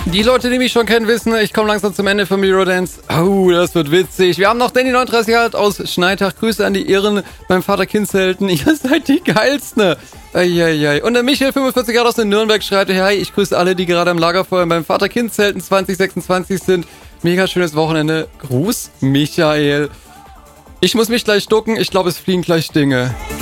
Die Leute, die mich schon kennen, wissen, ich komme langsam zum Ende vom Eurodance. Oh, das wird witzig. Wir haben noch Danny 39 Jahre alt aus Schneitach. Grüße an die Ehren beim Vater-Kind-Zelten. Ihr seid die Geilsten. Eieiei. Und der Michael 45 Jahre aus Nürnberg schreibt, hey, ich grüße alle, die gerade am Lagerfeuer beim Vater-Kind-Zelten 2026 sind. Mega schönes Wochenende. Gruß, Michael. Ich muss mich gleich ducken. Ich glaube, es fliegen gleich Dinge.